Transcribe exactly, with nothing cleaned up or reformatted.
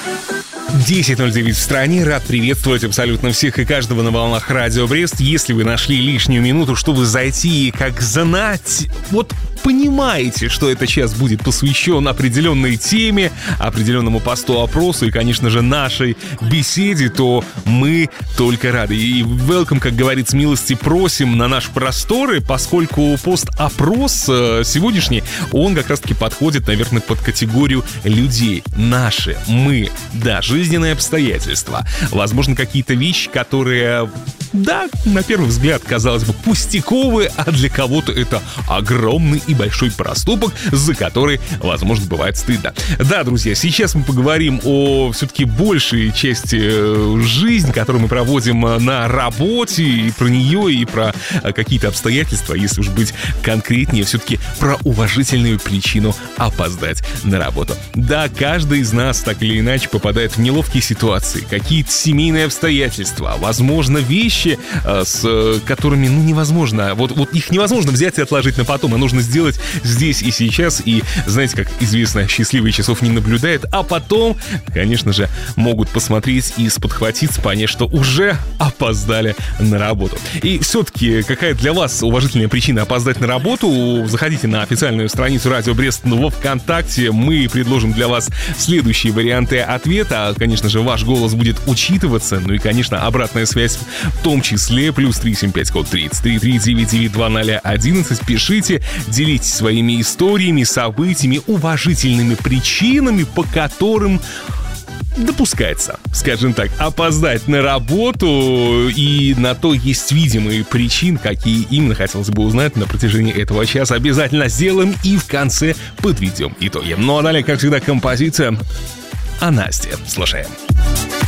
десять ноль девять в стране. Рад приветствовать абсолютно всех и каждого на волнах Радио Брест. Если вы нашли лишнюю минуту, чтобы зайти и как знать, вот понимаете, что этот час будет посвящен определенной теме, определенному посту-опросу и, конечно же, нашей беседе, то мы только рады. И welcome, как говорится, милости просим на наши просторы, поскольку пост-опрос сегодняшний, он как раз-таки подходит, наверное, под категорию людей. Наши, мы, да, жизненные обстоятельства. Возможно, какие-то вещи, которые, да, на первый взгляд, казалось бы, пустяковые, а для кого-то это огромный и большой проступок, за который, возможно, бывает стыдно. Да, друзья, сейчас мы поговорим о все-таки большей части жизни, которую мы проводим на работе, и про нее, и про какие-то обстоятельства, если уж быть конкретнее, все-таки про уважительную причину опоздать на работу. Да, каждый из нас так или иначе попадает в неловкие ситуации, какие-то семейные обстоятельства, возможно, вещи, с которыми, ну, невозможно, вот, вот их невозможно взять и отложить на потом, а нужно сделать здесь и сейчас, и, знаете, как известно, счастливые часов не наблюдает, а потом, конечно же, могут посмотреть и сподхватиться, понять, что уже опоздали на работу. И все-таки, какая для вас уважительная причина опоздать на работу? Заходите на официальную страницу Радио Брест во ВКонтакте, мы предложим для вас следующие варианты ответа, конечно же, ваш голос будет учитываться, ну и, конечно, обратная связь в том числе, плюс три семь пять код тридцать три три девять девять два ноль одиннадцать, пишите, делитесь своими историями, событиями, уважительными причинами, по которым допускается, скажем так, опоздать на работу, и на то есть видимые причины, какие именно хотелось бы узнать на протяжении этого часа. Обязательно сделаем и в конце подведем итоги. Ну а далее, как всегда, композиция о Насте. Слушаем.